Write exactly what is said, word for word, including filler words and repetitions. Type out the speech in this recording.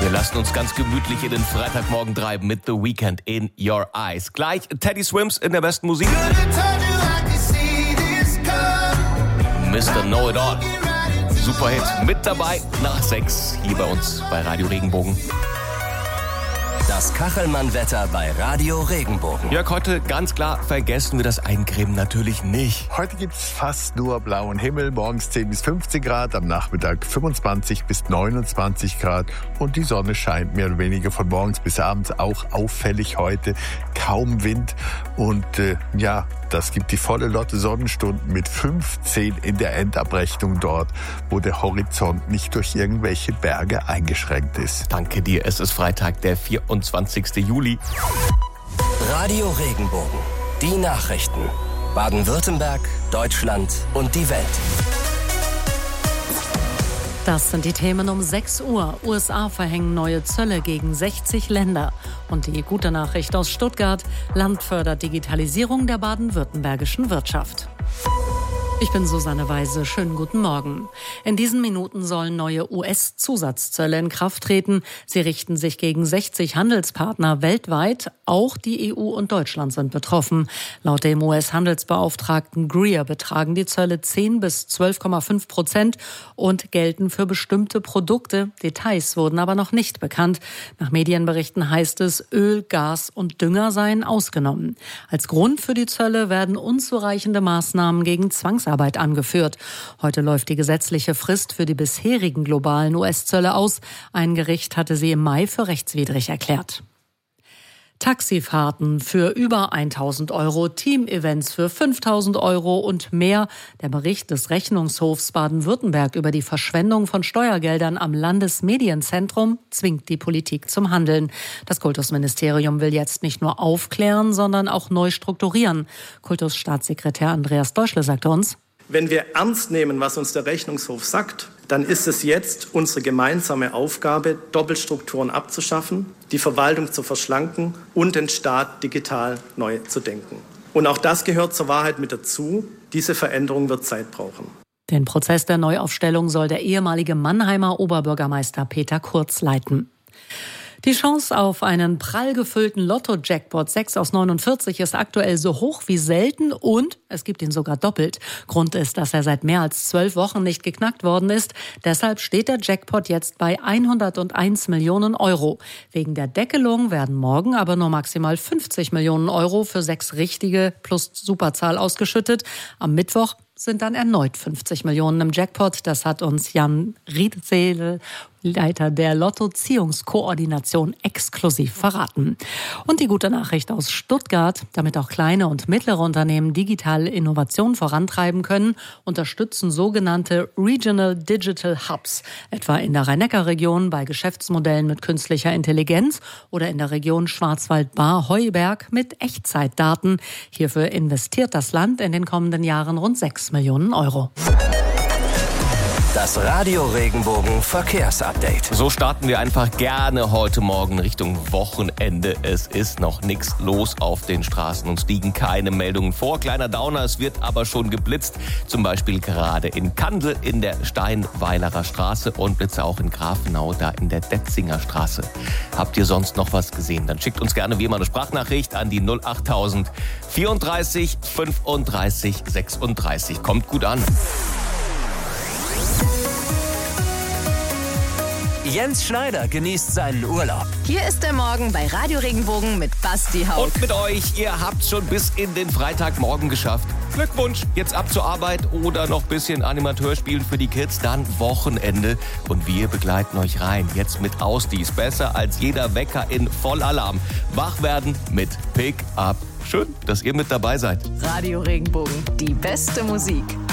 Wir lassen uns ganz gemütlich in den Freitagmorgen treiben mit The Weeknd in Your Eyes. Gleich Teddy Swims in der besten Musik. Mister Know-It-All. Superhit mit dabei nach sechs hier bei uns bei Radio Regenbogen. Das Kachelmann-Wetter bei Radio Regenbogen. Jörg, heute ganz klar vergessen wir das Eincremen natürlich nicht. Heute gibt es fast nur blauen Himmel, morgens zehn bis fünfzehn Grad, am Nachmittag fünfundzwanzig bis neunundzwanzig Grad und die Sonne scheint mehr oder weniger von morgens bis abends, auch auffällig heute, kaum Wind und äh, ja, das gibt die volle Lotte Sonnenstunden mit fünfzehn in der Endabrechnung dort, wo der Horizont nicht durch irgendwelche Berge eingeschränkt ist. Danke dir, es ist Freitag, der vierundzwanzigsten Juli. Radio Regenbogen, die Nachrichten. Baden-Württemberg, Deutschland und die Welt. Das sind die Themen um sechs Uhr. U S A verhängen neue Zölle gegen sechzig Länder. Und die gute Nachricht aus Stuttgart: Land fördert Digitalisierung der baden-württembergischen Wirtschaft. Ich bin Susanne Weise. Schönen guten Morgen. In diesen Minuten sollen neue U S-Zusatzzölle in Kraft treten. Sie richten sich gegen sechzig Handelspartner weltweit. Auch die E U und Deutschland sind betroffen. Laut dem U S-Handelsbeauftragten Greer betragen die Zölle zehn bis zwölf Komma fünf Prozent und gelten für bestimmte Produkte. Details wurden aber noch nicht bekannt. Nach Medienberichten heißt es, Öl, Gas und Dünger seien ausgenommen. Als Grund für die Zölle werden unzureichende Maßnahmen gegen Zwangsarbeit Arbeit angeführt. Heute läuft die gesetzliche Frist für die bisherigen globalen U S-Zölle aus. Ein Gericht hatte sie im Mai für rechtswidrig erklärt. Taxifahrten für über tausend Euro, Team-Events für fünftausend Euro und mehr. Der Bericht des Rechnungshofs Baden-Württemberg über die Verschwendung von Steuergeldern am Landesmedienzentrum zwingt die Politik zum Handeln. Das Kultusministerium will jetzt nicht nur aufklären, sondern auch neu strukturieren. Kultusstaatssekretär Andreas Deuschle sagte uns: Wenn wir ernst nehmen, was uns der Rechnungshof sagt, dann ist es jetzt unsere gemeinsame Aufgabe, Doppelstrukturen abzuschaffen, die Verwaltung zu verschlanken und den Staat digital neu zu denken. Und auch das gehört zur Wahrheit mit dazu. Diese Veränderung wird Zeit brauchen. Den Prozess der Neuaufstellung soll der ehemalige Mannheimer Oberbürgermeister Peter Kurz leiten. Die Chance auf einen prall gefüllten Lotto-Jackpot sechs aus neunundvierzig ist aktuell so hoch wie selten und es gibt ihn sogar doppelt. Grund ist, dass er seit mehr als zwölf Wochen nicht geknackt worden ist. Deshalb steht der Jackpot jetzt bei hunderteins Millionen Euro. Wegen der Deckelung werden morgen aber nur maximal fünfzig Millionen Euro für sechs richtige plus Superzahl ausgeschüttet. Am Mittwoch sind dann erneut fünfzig Millionen im Jackpot. Das hat uns Jan Riedsel, Leiter der Lottoziehungskoordination, exklusiv verraten. Und die gute Nachricht aus Stuttgart: Damit auch kleine und mittlere Unternehmen digitale Innovation vorantreiben können, unterstützen sogenannte Regional Digital Hubs, etwa in der Rhein-Neckar-Region bei Geschäftsmodellen mit künstlicher Intelligenz oder in der Region Schwarzwald-Baar-Heuberg mit Echtzeitdaten. Hierfür investiert das Land in den kommenden Jahren rund sechs Millionen Euro. Das Radio Regenbogen Verkehrsupdate. So starten wir einfach gerne heute Morgen Richtung Wochenende. Es ist noch nichts los auf den Straßen. Uns liegen keine Meldungen vor. Kleiner Downer, es wird aber schon geblitzt. Zum Beispiel gerade in Kandel in der Steinweilerer Straße und Blitze auch in Grafenau, da in der Detzinger Straße. Habt ihr sonst noch was gesehen? Dann schickt uns gerne wie immer eine Sprachnachricht an die null achttausend vierunddreißig fünfunddreißig sechsunddreißig. Kommt gut an. Jens Schneider genießt seinen Urlaub. Hier ist der Morgen bei Radio Regenbogen mit Basti Haug. Und mit euch, ihr habt's schon bis in den Freitagmorgen geschafft. Glückwunsch, jetzt ab zur Arbeit oder noch ein bisschen Animateur spielen für die Kids, dann Wochenende. Und wir begleiten euch rein, jetzt mit Ausdies. Besser als jeder Wecker in Vollalarm. Wach werden mit Pick Up. Schön, dass ihr mit dabei seid. Radio Regenbogen, die beste Musik.